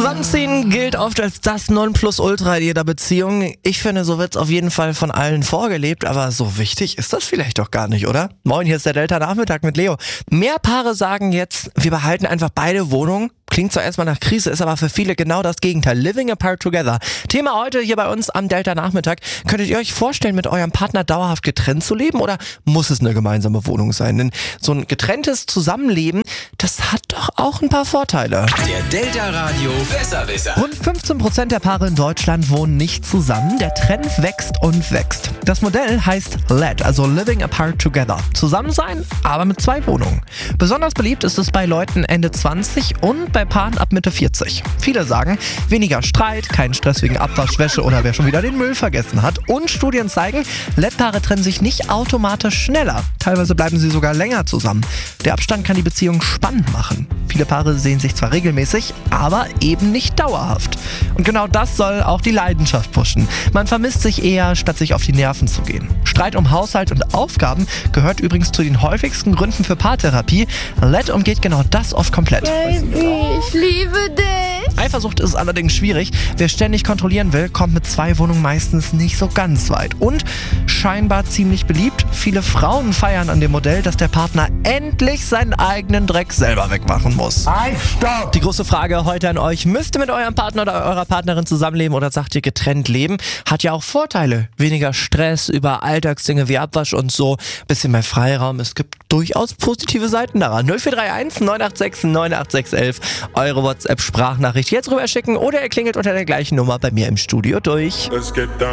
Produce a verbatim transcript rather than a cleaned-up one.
Zusammenziehen gilt oft als das Nonplusultra jeder Beziehung. Ich finde, so wird's auf jeden Fall von allen vorgelebt, aber so wichtig ist das vielleicht doch gar nicht, oder? Moin, hier ist der Delta-Nachmittag mit Leo. Mehr Paare sagen jetzt, wir behalten einfach beide Wohnungen. Klingt zwar erstmal nach Krise, ist aber für viele genau das Gegenteil. Living apart together. Thema heute hier bei uns am Delta-Nachmittag. Könntet ihr euch vorstellen, mit eurem Partner dauerhaft getrennt zu leben oder muss es eine gemeinsame Wohnung sein? Denn so ein getrenntes Zusammenleben, das hat doch auch ein paar Vorteile. Der Delta Radio Besserwisser. Rund fünfzehn Prozent der Paare in Deutschland wohnen nicht zusammen. Der Trend wächst und wächst. Das Modell heißt L E T, also Living Apart Together. Zusammen sein, aber mit zwei Wohnungen. Besonders beliebt ist es bei Leuten Ende zwanzig und bei Paaren ab Mitte vierzig. Viele sagen, weniger Streit, kein Stress wegen Abwaschwäsche oder wer schon wieder den Müll vergessen hat. Und Studien zeigen, L E T-Paare trennen sich nicht automatisch schneller. Teilweise bleiben sie sogar länger zusammen. Der Abstand kann die Beziehung spannend machen. Viele Paare sehen sich zwar regelmäßig, aber eben nicht dauerhaft. Und genau das soll auch die Leidenschaft pushen. Man vermisst sich eher, statt sich auf die Nerven zu gehen. Streit um Haushalt und Aufgaben gehört übrigens zu den häufigsten Gründen für Paartherapie. L E T umgeht genau das oft komplett. Baby, ich liebe dich. Eifersucht ist allerdings schwierig. Wer ständig kontrollieren will, kommt mit zwei Wohnungen meistens nicht so ganz weit. Und scheinbar ziemlich beliebt. Viele Frauen feiern an dem Modell, dass der Partner endlich seinen eigenen Dreck selber wegmachen muss. Halt, stopp! Die große Frage heute an euch. Müsst ihr mit eurem Partner oder eurer Partnerin zusammenleben oder sagt ihr getrennt leben? Hat ja auch Vorteile. Weniger Stress über Alltagsdinge wie Abwasch und so. Bisschen mehr Freiraum. Es gibt durchaus positive Seiten daran. null vier drei eins neun acht sechs neun acht sechs eins eins. Eure WhatsApp-Sprachnachricht jetzt rüber schicken oder ihr klingelt unter der gleichen Nummer bei mir im Studio durch. Let's get down.